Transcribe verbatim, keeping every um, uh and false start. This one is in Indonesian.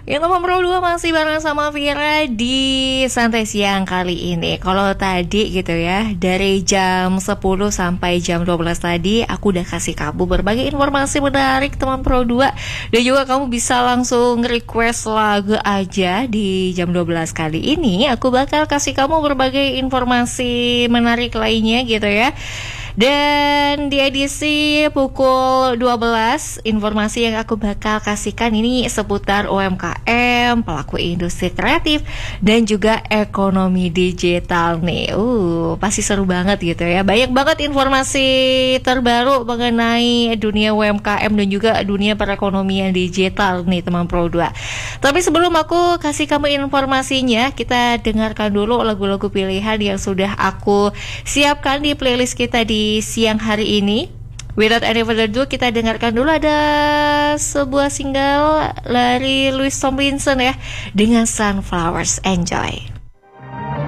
Yang nomor Pro dua masih bareng sama Vira di Santai Siang kali ini. Kalau tadi gitu ya, dari jam sepuluh sampai jam dua belas tadi aku udah kasih kamu berbagai informasi menarik teman Pro dua. Dan juga kamu bisa langsung request lagu aja di jam dua belas kali ini. Aku bakal kasih kamu berbagai informasi menarik lainnya gitu ya. Dan di edisi pukul dua belas, informasi yang aku bakal kasihkan ini seputar U M K M, pelaku industri kreatif, dan juga ekonomi digital nih. Uh, pasti seru banget gitu ya. Banyak banget informasi terbaru mengenai dunia U M K M dan juga dunia perekonomian digital nih teman Pro dua. Tapi sebelum aku kasih kamu informasinya, kita dengarkan dulu lagu-lagu pilihan yang sudah aku siapkan di playlist kita di siang hari ini. Without any further ado, kita dengarkan dulu ada sebuah single dari Louis Tomlinson ya, dengan Sunflowers. Enjoy.